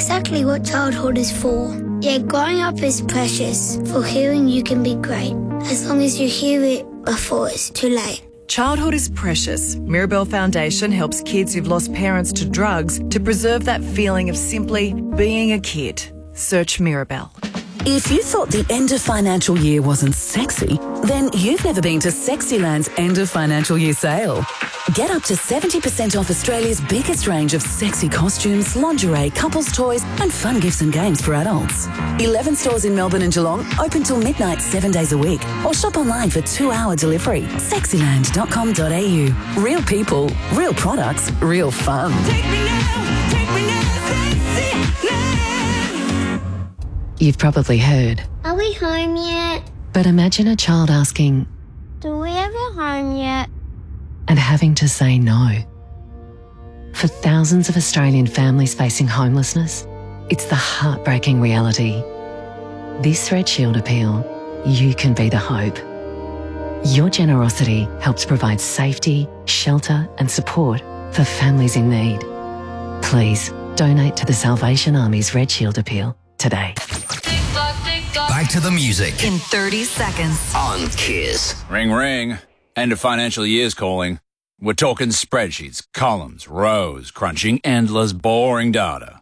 exactly what childhood is for. Yeah, growing up is precious. For hearing, you can be great, as long as you hear it before it's too late. Childhood is precious. Mirabelle Foundation helps kids who've lost parents to drugs to preserve that feeling of simply being a kid. Search Mirabelle. If you thought the end of financial year wasn't sexy, then you've never been to Sexyland's end of financial year sale. Get up to 70% off Australia's biggest range of sexy costumes, lingerie, couples toys and fun gifts and games for adults. 11 stores in Melbourne and Geelong, open till midnight 7 days a week, or shop online for 2-hour delivery. Sexyland.com.au. Real people, real products, real fun. Take me now, Sexyland. You've probably heard, Are we home yet? but imagine a child asking Do we ever home yet? and having to say no. For thousands of Australian families facing homelessness, it's the heartbreaking reality. This Red Shield appeal, you can be the hope. Your generosity helps provide safety, shelter and support for families in need. Please donate to the Salvation Army's Red Shield appeal today. Back to the music In 30 seconds. on Kiss. Ring, ring. End of financial year's calling. We're talking spreadsheets, columns, rows, crunching endless, boring data.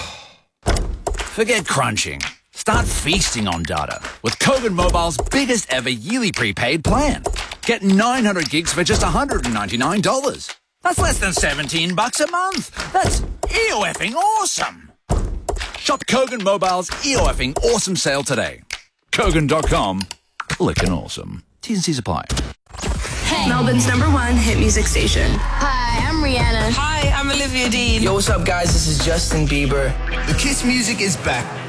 Forget crunching. Start feasting on data with Kogan Mobile's biggest ever yearly prepaid plan. Get 900 gigs for just $199. That's less than $17 a month. That's EOFing awesome. Shop Kogan Mobile's EOFing awesome sale today. Kogan.com. Clickin' awesome. T's and C's apply. Melbourne's #1 hit music station. Hi, I'm Rihanna. Hi, I'm Olivia Dean. Yo, what's up, guys? This is Justin Bieber. The Kiss music is back.